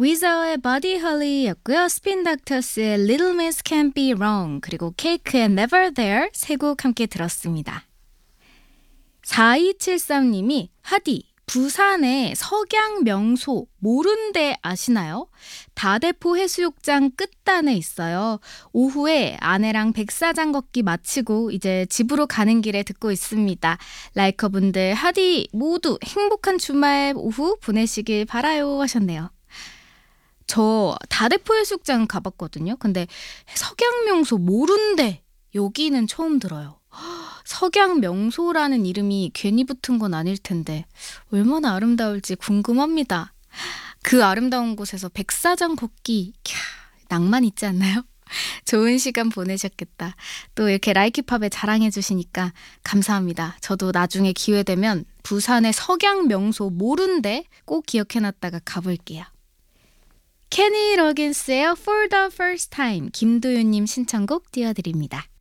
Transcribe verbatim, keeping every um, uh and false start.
위저의 Buddy Holly였고요. 스핀 닥터스의 Little Miss Can't Be Wrong 그리고 케이크의 Never There 세 곡 함께 들었습니다. 사이칠삼 님이 하디 부산의 석양 명소 모른데 아시나요? 다대포 해수욕장 끝단에 있어요. 오후에 아내랑 백사장 걷기 마치고 이제 집으로 가는 길에 듣고 있습니다. 라이커분들 하디 모두 행복한 주말 오후 보내시길 바라요 하셨네요. 저 다대포 해수욕장 가봤거든요. 근데 석양 명소 모른데 여기는 처음 들어요. 석양 명소라는 이름이 괜히 붙은 건 아닐 텐데 얼마나 아름다울지 궁금합니다. 그 아름다운 곳에서 백사장 걷기 캬, 낭만 있지 않나요? 좋은 시간 보내셨겠다. 또 이렇게 라이키팝에 자랑해 주시니까 감사합니다. 저도 나중에 기회 되면 부산의 석양 명소 모른데 꼭 기억해놨다가 가볼게요. 케니 러긴스의 For the First Time 김도윤님 신청곡 띄워드립니다.